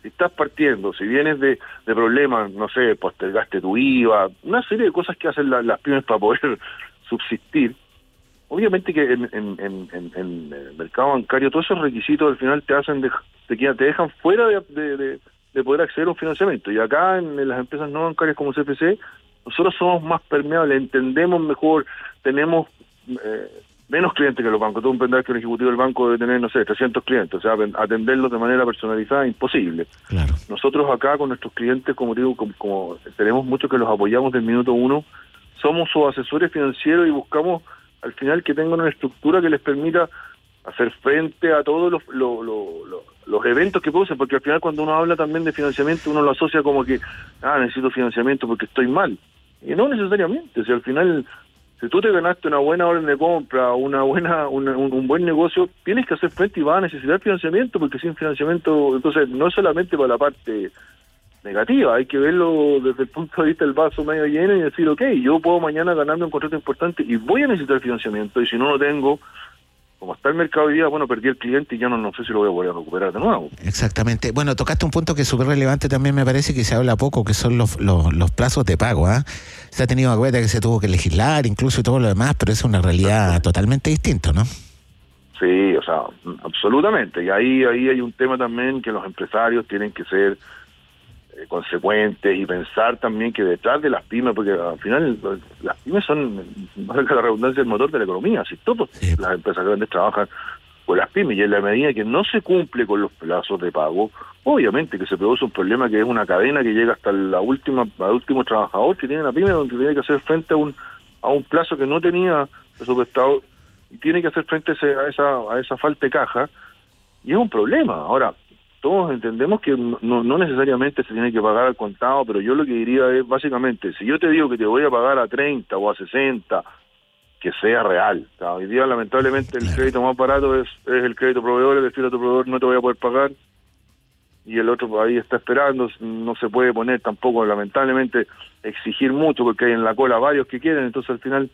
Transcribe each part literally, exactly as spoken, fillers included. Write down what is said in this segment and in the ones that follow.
Si estás partiendo, si vienes de, de problemas, no sé, postergaste tu I V A, una serie de cosas que hacen la, las pymes para poder subsistir. Obviamente que en, en, en, en, en el mercado bancario todos esos requisitos al final te hacen de, te, quedan, te dejan fuera de, de, de, de poder acceder a un financiamiento. Y acá en, en las empresas no bancarias como C F C, nosotros somos más permeables, entendemos mejor, tenemos eh, menos clientes que los bancos. Tú comprenderás que el ejecutivo del banco debe tener, no sé, trescientos clientes, o sea, atenderlos de manera personalizada imposible. Claro. Nosotros acá con nuestros clientes, como digo, como, como tenemos muchos que los apoyamos del minuto uno, somos sus asesores financieros y buscamos al final que tengan una estructura que les permita hacer frente a todos los, los, los, los, los eventos que producen, porque al final cuando uno habla también de financiamiento uno lo asocia como que, ah, necesito financiamiento porque estoy mal, y no necesariamente. Si al final, si tú te ganaste una buena orden de compra, una buena una, un, un buen negocio, tienes que hacer frente y vas a necesitar financiamiento, porque sin financiamiento, entonces no es solamente para la parte negativa, hay que verlo desde el punto de vista del vaso medio lleno y decir, ok, yo puedo mañana ganarme un contrato importante y voy a necesitar financiamiento, y si no lo tengo, como está el mercado hoy día, bueno, perdí el cliente y ya no, no sé si lo voy a poder recuperar de nuevo. Exactamente. Bueno, tocaste un punto que es súper relevante también, me parece, que se habla poco, que son los, los, los plazos de pago. ¿eh? Se ha tenido en cuenta que se tuvo que legislar, incluso y todo lo demás, pero es una realidad totalmente distinta, ¿no? Sí, o sea, absolutamente. Y ahí, ahí hay un tema también que los empresarios tienen que ser eh, consecuentes y pensar también que detrás de las pymes, porque al final las pymes son, valga la redundancia, el motor de la economía. Si todas sí. las empresas grandes trabajan con las pymes, y en la medida que no se cumple con los plazos de pago, obviamente que se produce un problema que es una cadena que llega hasta la última, al último trabajador que tiene la pyme, donde tiene que hacer frente a un a un plazo que no tenía presupuestado y tiene que hacer frente a, ese, a esa a esa falta de caja, y es un problema. Ahora, todos entendemos que no, no necesariamente se tiene que pagar al contado, pero yo lo que diría es, básicamente, si yo te digo que te voy a pagar a treinta o a sesenta, que sea real. O sea, hoy día, lamentablemente, el claro. crédito más barato es, es el crédito proveedor, es decir, a tu proveedor no te voy a poder pagar, y el otro ahí está esperando, no se puede poner tampoco, lamentablemente, exigir mucho, porque hay en la cola varios que quieren, entonces al final,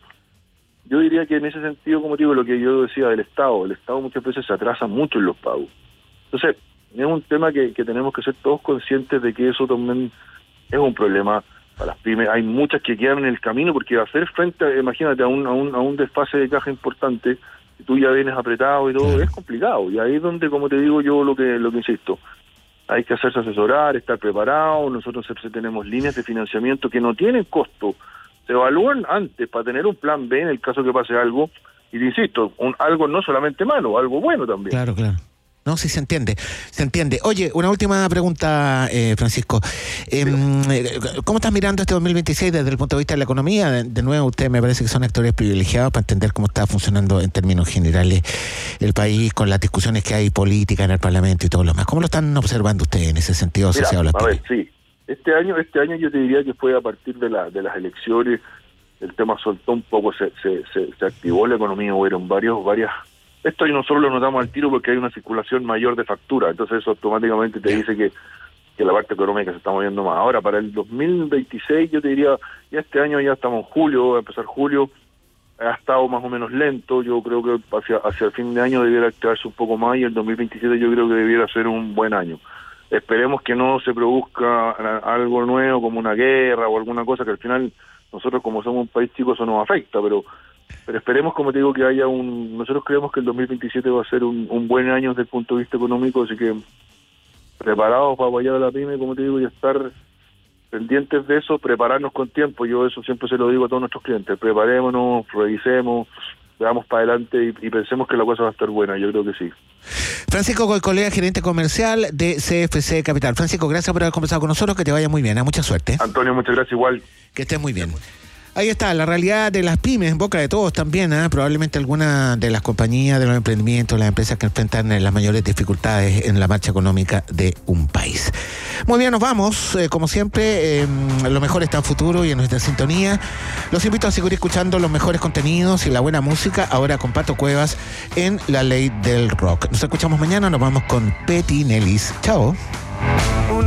yo diría que en ese sentido, como digo, lo que yo decía del Estado, el Estado muchas veces se atrasa mucho en los pagos. Entonces, es un tema que, que tenemos que ser todos conscientes de que eso también es un problema para las pymes. Hay muchas que quedan en el camino porque hacer frente, imagínate, a un, a un, a un desfase de caja importante, si tú ya vienes apretado y todo, claro. es complicado. Y ahí es donde, como te digo yo, lo que lo que insisto, hay que hacerse asesorar, estar preparado. Nosotros tenemos líneas de financiamiento que no tienen costo, se evalúan antes para tener un plan B en el caso que pase algo, y te insisto, un, algo no solamente malo, algo bueno también. Claro, claro. No, sí se entiende, se entiende. Oye, una última pregunta, eh, Francisco. Eh, ¿Cómo estás mirando este dos mil veintiséis desde el punto de vista de la economía? De, de nuevo, ustedes me parece que son actores privilegiados para entender cómo está funcionando en términos generales el país, con las discusiones que hay políticas en el Parlamento y todo lo demás. ¿Cómo lo están observando ustedes en ese sentido asociado Mira, a las a ver, sí. Este año, este año yo te diría que fue a partir de, la, de las elecciones, el tema soltó un poco, se, se, se, se activó la economía, hubieron varios, varias... Esto y nosotros lo notamos al tiro porque hay una circulación mayor de factura, entonces eso automáticamente te dice que, que la parte económica se está moviendo más. Ahora, para el dos mil veintiséis, yo te diría, ya este año ya estamos en julio, va a empezar julio, ha estado más o menos lento, yo creo que hacia, hacia el fin de año debiera activarse un poco más, y el dos mil veintisiete yo creo que debiera ser un buen año. Esperemos que no se produzca algo nuevo como una guerra o alguna cosa que al final nosotros, como somos un país chico, eso nos afecta, pero pero esperemos, como te digo, que haya un... Nosotros creemos que el dos mil veintisiete va a ser un, un buen año desde el punto de vista económico, así que preparados para apoyar a la pyme, como te digo, y estar pendientes de eso, prepararnos con tiempo. Yo eso siempre se lo digo a todos nuestros clientes, preparémonos, revisemos, veamos para adelante y, y pensemos que la cosa va a estar buena, yo creo que sí. Francisco Goicolea, gerente comercial de C F C Capital. Francisco, gracias por haber conversado con nosotros, que te vaya muy bien, ¿eh? Mucha suerte. Antonio, muchas gracias, igual. Que estés muy bien. Ahí está, la realidad de las pymes en boca de todos también, ¿eh? Probablemente algunas de las compañías, de los emprendimientos, las empresas que enfrentan las mayores dificultades en la marcha económica de un país. Muy bien, nos vamos. Eh, como siempre, eh, lo mejor está en futuro y en nuestra sintonía. Los invito a seguir escuchando los mejores contenidos y la buena música, ahora con Pato Cuevas en La Ley del Rock. Nos escuchamos mañana, nos vamos con Petty Nelis. Chao.